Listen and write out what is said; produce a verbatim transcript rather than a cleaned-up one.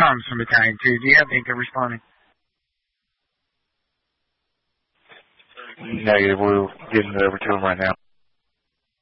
comms from Battalion two. Do you have Inca responding? Negative. We're getting it over to him right now.